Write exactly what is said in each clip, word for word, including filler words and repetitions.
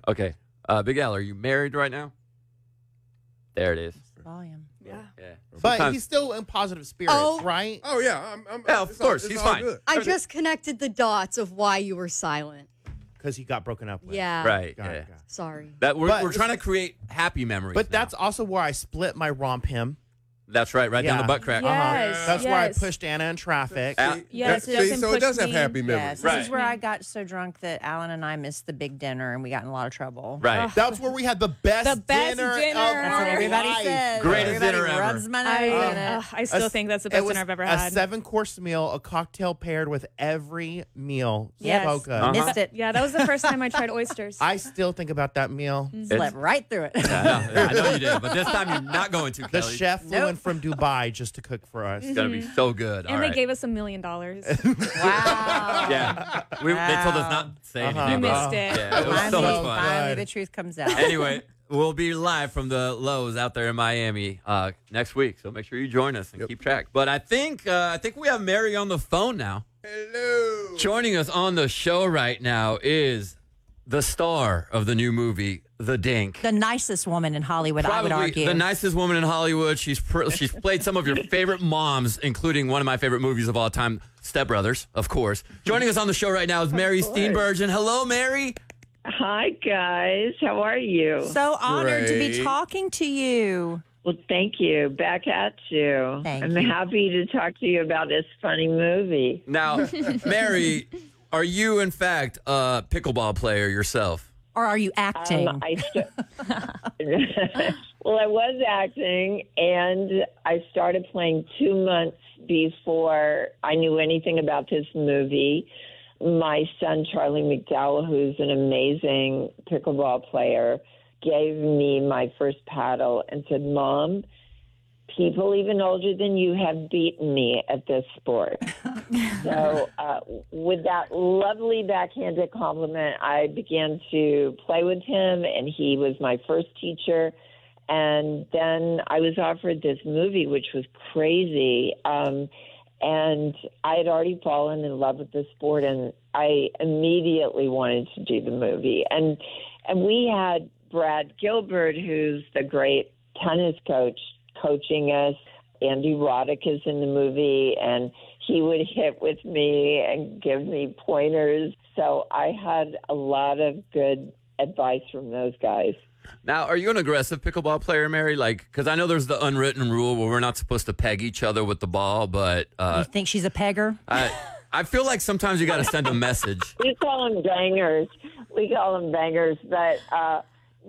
Okay. Uh, Big Al, are you married right now? There it is. Volume. Yeah. Yeah. But Sometimes- he's still in positive spirits, Oh. right? Oh, yeah. I'm, I'm, Yeah, of it's all- course, it's he's all fine. good. I just connected the dots of why you were silent. Because he got broken up with. Yeah. Right. Got it, Yeah. got it. Sorry. That we're, But- we're trying to create happy memories. But now. that's also where I split my romp him. that's right, right down Yeah. the butt crack. Yes. Uh-huh. That's where I yes. pushed Anna in traffic. Uh, Yes, See, it doesn't so it push does have me. happy memories. Yes, this Right. is where I got so drunk that Alan and I missed the big dinner and we got in a lot of trouble. Right. That's where we had the best, The best dinner, dinner. of That's our what everybody life. says. Greatest everybody dinner ever. rubs my nose I, in it. ugh, I still A- think that's the it best was dinner I've ever a had. seven-course meal, a cocktail paired with every meal. Yes. So good. Uh-huh. Missed it. Yeah, that was the first time I tried oysters. I still think about that meal. Slept right through it. Yeah, I know, I know you did, but this time you're not going to, The Kelly. chef flew Nope. in from Dubai just to cook for us. It's going to be so good. and All they right. gave us a million dollars. Wow. Yeah. We, They told us not to say Uh-huh. anything. You about missed it. Yeah, it was so Finally, much fun. finally Good. the truth comes out. Anyway, we'll be live from the Lowe's out there in Miami uh, next week, so make sure you join us and keep track. But I think uh, I think we have Mary on the phone now. Hello. Joining us on the show right now is the star of the new movie, The Dink. The nicest woman in Hollywood, I would Probably argue. the nicest woman in Hollywood. She's pr- she's played some of your favorite moms, including one of my favorite movies of all time, Step Brothers, of course. Joining us on the show right now is Mary Steenburgen. Hello, Mary. Hi, guys. How are you? so honored to be Great. talking to you. Well, thank you. Back at you. Thank I'm you. happy to talk to you about this funny movie. Now, Mary, are you in fact a pickleball player yourself? Or are you acting? Um, I st- well, I was acting, and I started playing two months before I knew anything about this movie. My son, Charlie McDowell, who's an amazing pickleball player, gave me my first paddle and said, Mom, people even older than you have beaten me at this sport. So uh, with that lovely backhanded compliment, I began to play with him, and he was my first teacher. And then I was offered this movie, which was crazy. Um, and I had already fallen in love with the sport, and I immediately wanted to do the movie. And and we had Brad Gilbert, who's the great tennis coach, coaching us. Andy Roddick is in the movie, and he would hit with me and give me pointers. So I had a lot of good advice from those guys. Now, are you an aggressive pickleball player, Mary? Like, because I know there's the unwritten rule where we're not supposed to peg each other with the ball, but uh, you think she's a pegger? I, I feel like sometimes you got to send a message. We call them bangers. We call them bangers, but uh,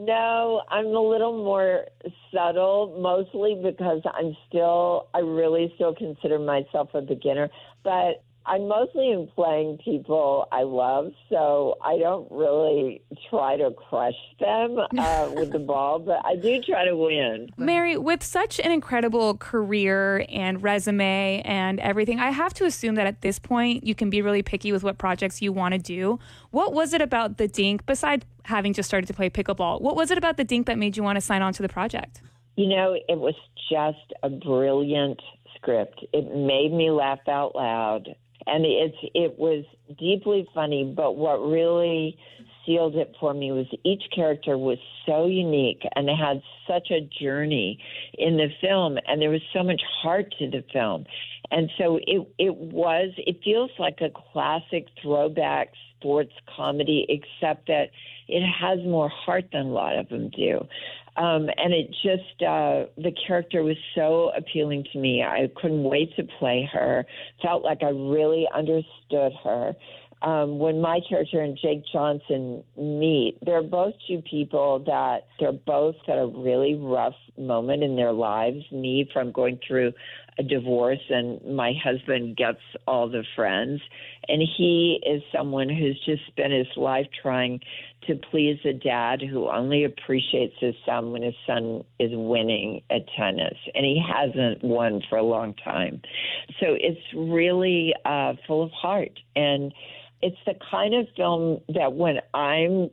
no, I'm a little more subtle, mostly because I'm still, I really still consider myself a beginner, but I mostly am playing people I love, so I don't really try to crush them uh, with the ball, but I do try to win. Mary, with such an incredible career and resume and everything, I have to assume that at this point you can be really picky with what projects you want to do. What was it about the Dink, besides having just started to play pickleball, what was it about the Dink that made you want to sign on to the project? You know, it was just a brilliant script. It made me laugh out loud. And it's it was deeply funny, but what really sealed it for me was each character was so unique and they had such a journey in the film, and there was so much heart to the film. And so it it was it feels like a classic throwback sports comedy, except that it has more heart than a lot of them do. Um, and it just, uh, the character was so appealing to me. I couldn't wait to play her. Felt like I really understood her. Um, when my character and Jake Johnson meet, they're both two people that they're both at a really rough moment in their lives. Me from going through a divorce, and my husband gets all the friends. And he is someone who's just spent his life trying to please a dad who only appreciates his son when his son is winning at tennis. And he hasn't won for a long time. So it's really uh, full of heart. And it's the kind of film that when I'm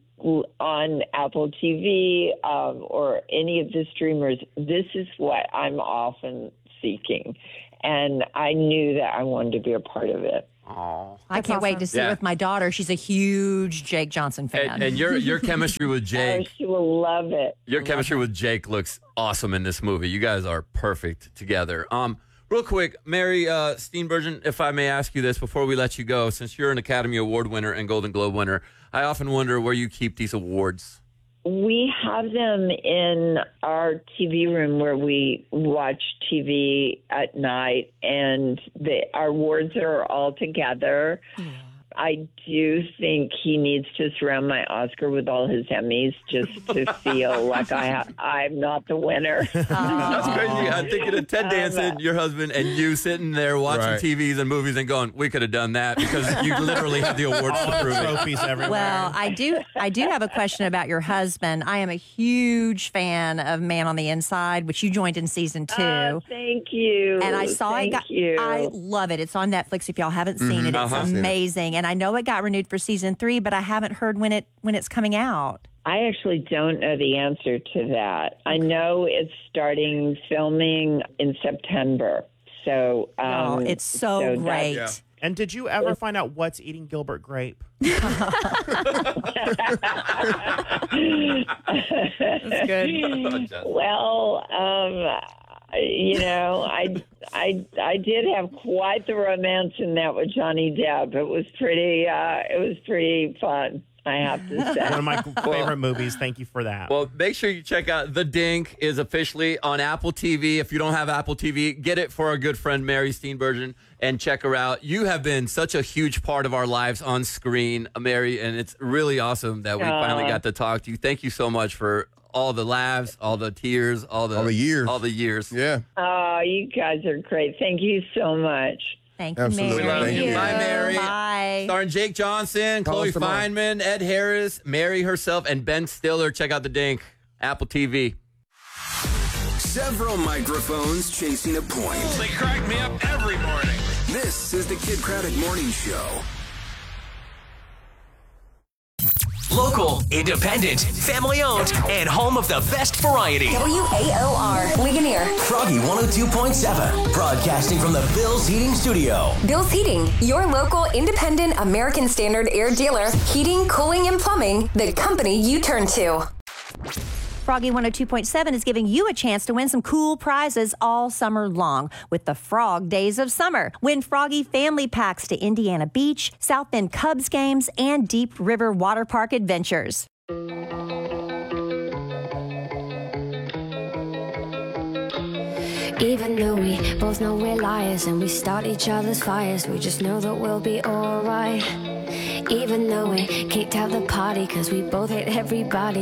on Apple T V um, or any of the streamers, this is what I'm often seeking. And I knew that I wanted to be a part of it. Oh. I can't wait to see Yeah. it with my daughter. She's a huge Jake Johnson fan. And, and your your chemistry with Oh, Jake, she will love it. your chemistry with Jake looks awesome in this movie. You guys are perfect together. Um, real quick, Mary uh, Steenburgen, if I may ask you this before we let you go, since you're an Academy Award winner and Golden Globe winner, I often wonder where you keep these awards. We have them in our T V room where we watch T V at night, and the, our awards are all together. I do think he needs to surround my Oscar with all his Emmys just to feel like I ha- I'm not the winner. That's crazy. I'm thinking of Ted Danson, your husband, and you sitting there watching Right. T Vs and movies and going, we could have done that because you literally have the awards to prove it. Trophies everywhere. Well, I do. I do have a question about your husband. I am a huge fan of Man on the Inside, which you joined in season two. Oh, thank you. And I saw thank it. Got, you. I love it. It's on Netflix. If y'all haven't seen it, it's Uh-huh. amazing. And I know it got renewed for season three, but I haven't heard when it when it's coming out. I actually don't know the answer to that. I know it's starting filming in September. So um, oh, it's so, so great. that's- And did you ever find out what's eating Gilbert Grape? That's good. Well, um, you know, I, I, I did have quite the romance in that with Johnny Depp. It was pretty, uh, it was pretty fun, I have to say. One of my favorite movies. Thank you for that. Well, make sure you check out The Dink is officially on Apple T V. If you don't have Apple T V, get it for our good friend Mary Steenburgen and check her out. You have been such a huge part of our lives on screen, Mary, and it's really awesome that we Aw. finally got to talk to you. Thank you so much for all the laughs, all the tears, all the All the years. all the years. Yeah. Oh, you guys are great. Thank you so much. Thank you, Absolutely. Mary. We love you. Bye, Mary. Bye. Starring Jake Johnson, Call Chloe us tomorrow. Feynman, Ed Harris, Mary herself, and Ben Stiller. Check out The Dink, Apple T V. Several microphones chasing a point. They crack me up every morning. This is the Kid Craddock Morning Show. Local, independent, family owned, and home of the best variety. W A O R, Ligonier. Froggy one oh two point seven, broadcasting from the Bill's Heating Studio. Bill's Heating, your local independent American Standard air dealer. Heating, cooling, and plumbing, the company you turn to. Froggy one oh two point seven is giving you a chance to win some cool prizes all summer long with the Frog Days of Summer. Win Froggy family packs to Indiana Beach, South Bend Cubs games, and Deep River Water Park adventures. Even though we both know we're liars and we start each other's fires, we just know that we'll be alright. Even though we kicked out the party 'cause we both hate everybody.